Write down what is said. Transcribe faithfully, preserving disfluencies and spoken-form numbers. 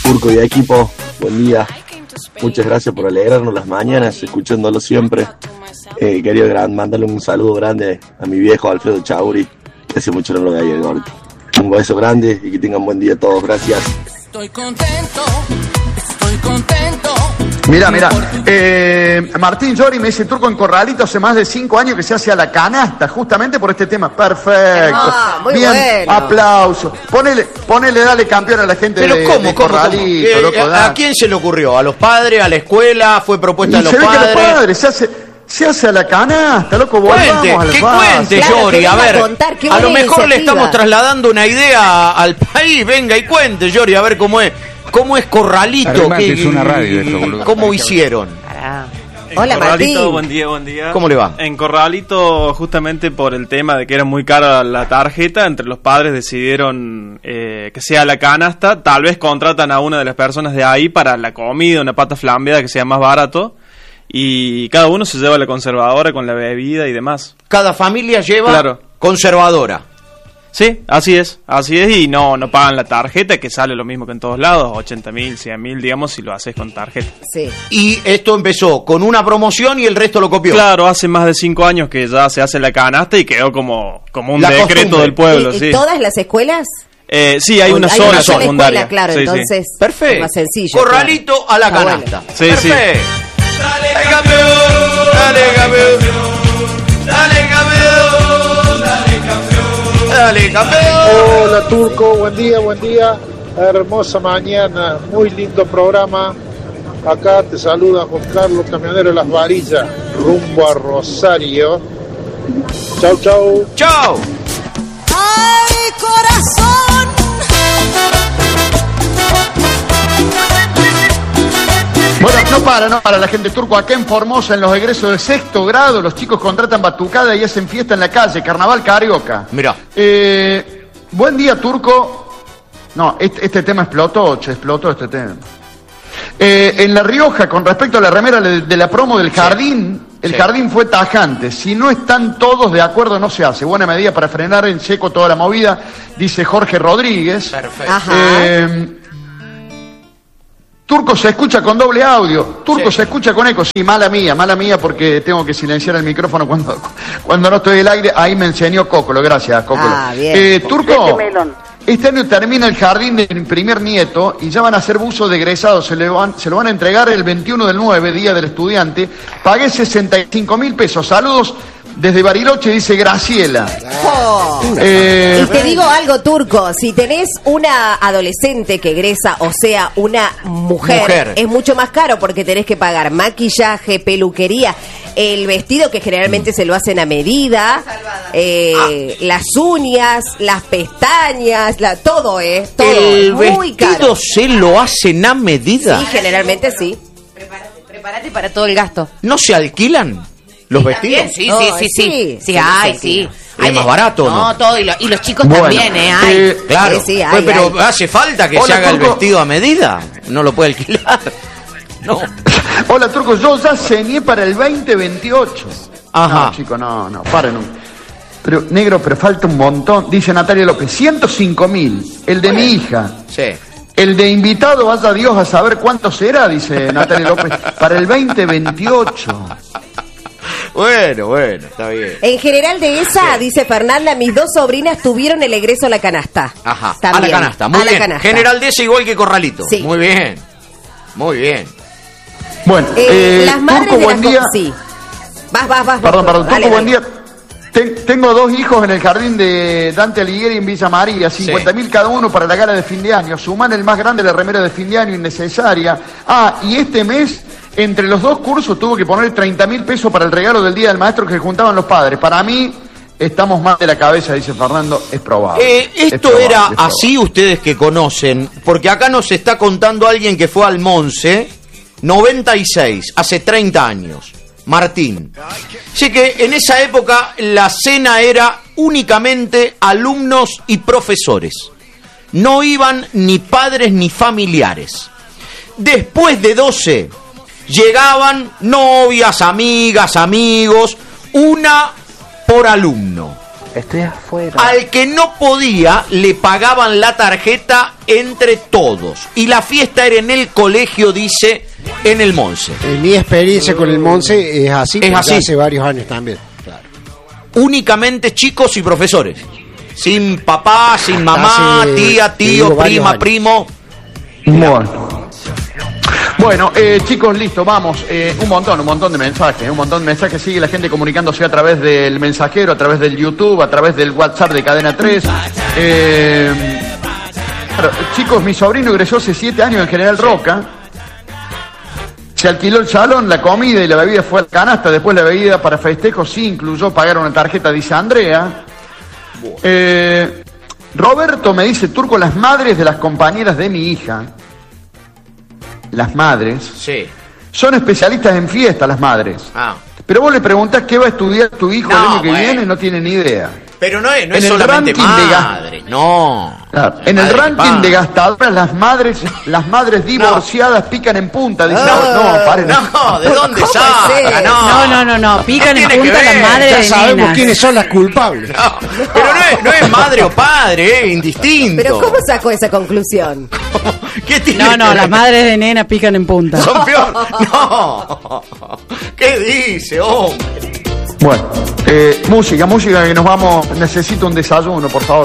Turco y equipo, buen día. Muchas gracias por alegrarnos las mañanas, escuchándolo siempre. Eh, quería gran, mandarle un saludo grande a mi viejo Alfredo Chauri, que hace mucho no lo veía, Gordo. Un beso grande y que tengan buen día todos, gracias. Estoy contento, estoy contento. Mira, mira, eh, Martín Llori me dice: Turco, en Corralito hace más de cinco años que se hace a la canasta, justamente por este tema. Perfecto. Ah, muy bien, bueno. Aplauso. Ponele, ponele, dale campeón a la gente. Pero de, ¿cómo, de cómo, Corralito, cómo? loco, ¿A, da. ¿A quién se le ocurrió? ¿A los padres? ¿A la escuela? ¿Fue propuesta Y de los se ve padres? que los padres se hace, se hace a la canasta, loco. Cuente, volvamos al que base. cuente, Claro, Llori, que a venga a ver, contar, qué a lo buena mejor le iniciativa. estamos trasladando una idea al país. Venga y cuente, Llori, a ver cómo es, cómo es Corralito. Además ¿Qué- que es una radio esto, boludo. ¿Cómo hicieron? En Hola, Corralito, Martín. buen día, buen día. ¿Cómo le va? En Corralito, justamente por el tema de que era muy cara la tarjeta, entre los padres decidieron eh, que sea la canasta. Tal vez contratan a una de las personas de ahí para la comida, una pata flambeada que sea más barato. Y cada uno se lleva la conservadora con la bebida y demás. Cada familia lleva Claro. conservadora. Sí, así es, así es, y no no pagan la tarjeta, que sale lo mismo que en todos lados, ochenta mil, cien mil, digamos, si lo haces con tarjeta. Sí. Y esto empezó con una promoción y el resto lo copió. Claro, hace más de cinco años que ya se hace la canasta y quedó como, como un La decreto costumbre. del pueblo, ¿Y- y sí. ¿Todas las escuelas? Eh, sí, hay una Hay sola una sola secundaria. escuela, claro, Sí, sí. entonces Perfecto. es más sencillo. Corralito claro. a la Está canasta. bueno. Sí, sí. Perfecto. Dale campeón, dale campeón, dale campeón, dale campeón, dale campeón. Hola Turco, buen día, buen día. Hermosa mañana, muy lindo programa. Acá te saluda Juan Carlos, camionero de Las Varillas, rumbo a Rosario. Chau, chau. Chao. ¡Ay, corazón! Bueno, no para, no para la gente Turco. Acá en Formosa, en los egresos de sexto grado, los chicos contratan batucada y hacen fiesta en la calle, carnaval carioca. Mirá. Eh, buen día, Turco. No, este, este tema explotó, che, explotó este tema. Eh, en La Rioja, con respecto a la remera de, de la promo del jardín, el Sí. jardín fue tajante. Si no están todos de acuerdo, no se hace. Buena medida para frenar en seco toda la movida, dice Jorge Rodríguez. Perfecto. Ajá. Eh, Turco se escucha con doble audio. Turco Sí. se escucha con eco. Sí, mala mía, mala mía porque tengo que silenciar el micrófono cuando, cuando no estoy al aire. Ahí me enseñó Cócolo. Gracias, Cócolo. Ah, bien. Eh, Turco, este año termina el jardín de mi primer nieto y ya van a hacer buzo de egresado. Se, le van, se lo van a entregar el veintiuno del nueve, Día del Estudiante. Pagué sesenta y cinco mil pesos. Saludos desde Bariloche, dice Graciela. Oh. Eh, Y te digo algo, Turco, si tenés una adolescente que egresa, o sea, una mujer, Mujer. es mucho más caro porque tenés que pagar maquillaje, peluquería, el vestido que generalmente se lo hacen a medida, eh, las uñas, las pestañas, la, todo, ¿eh? Todo, El muy vestido caro. se lo hacen a medida. Sí, generalmente sí. Prepárate para todo el gasto. ¿No se alquilan los vestidos? También, sí, No, sí, sí, sí, sí. Sí, sí, ay, sí, sí. ¿Es Ay, más barato o no? No, todo. Y, lo- y los chicos Bueno, también, ¿eh? Ay. eh, Claro, Sí, sí, hay, Pues, pero hay. hace falta que Hola, se haga el Turco. vestido a medida. No lo puede alquilar. No. Hola, Turco, yo ya ceñé para el veinte veintiocho. Ajá. No, chico, no, no, paren. un- Pero, negro, pero falta un montón. Dice Natalia López, ciento cinco mil. El de mi hija. Sí. El de invitado, vaya Dios a saber cuánto será, dice Natalia López, para el veinte veintiocho. Bueno, bueno, está bien. En general de esa, dice Fernanda, mis dos sobrinas tuvieron el egreso a la canasta. Ajá. También. A la canasta, muy A la bien. canasta. General de ese igual que Corralito. Sí. Muy bien. Muy bien. Bueno, Eh, eh, las madres Turco, de buen las día. co- sí. Vas, vas, vas. Perdón, vas, perdón, dale, Turco, buen dale. día. Ten- tengo dos hijos en el jardín de Dante Alighieri en Villa María, cincuenta mil cada uno para la gala de fin de año. Suman el más grande, la remera de fin de año innecesaria. Ah, y este mes, entre los dos cursos, tuvo que poner treinta mil pesos para el regalo del Día del Maestro que juntaban los padres. Para mí, estamos más de la cabeza, dice Fernando, es probable. Eh, Es esto probable, era es probable. así, ustedes que conocen, porque acá nos está contando alguien que fue al Monse, noventa y seis, hace treinta años, Martín. Así que en esa época la cena era únicamente alumnos y profesores. No iban ni padres ni familiares. Después de doce, llegaban novias, amigas, amigos, una por alumno. Estoy afuera. Al que no podía, le pagaban la tarjeta entre todos. Y la fiesta era en el colegio, dice, en el Monse. En mi experiencia con el Monse es así, es así. Hace varios años también. Claro. Únicamente chicos y profesores. Sin papá, sin mamá, Hace, tía, tío, prima, primo. Bueno. Bueno, eh, chicos, listo, vamos. Eh, un montón, un montón de mensajes. Un montón de mensajes. Sigue la gente comunicándose a través del mensajero, a través del YouTube, a través del WhatsApp de Cadena tres. Eh, claro, chicos, mi sobrino egresó hace siete años en General Roca. Se alquiló el salón, la comida y la bebida fue al canasta. Después la bebida para festejos sí incluyó pagar una tarjeta, dice Andrea. Eh, Roberto me dice, Turco, las madres de las compañeras de mi hija, las madres, sí, son especialistas en fiesta, las madres. Ah. Pero vos le preguntás qué va a estudiar tu hijo No, el año que bueno. viene, no tiene ni idea. Pero no es, no En es el solamente ranking de gas- madre, no. Claro, en el Madre ranking padre. de gastadoras, las madres, las madres divorciadas pican en punta. Dice, Ah, no, paren. no, ¿de dónde ¿Cómo saca? es eso? No, No, no, no, no. Pican en tiene que punta las ver. madres Ya de sabemos nenas. quiénes son las culpables. No, pero no es, no es madre o padre, es indistinto. Pero ¿cómo sacó esa conclusión? ¿Qué tiene No, que no, ver? las madres de nenas pican en punta. Son peor. No. ¿Qué dice, hombre? Bueno, eh, música, música que nos vamos. Necesito un desayuno, por favor.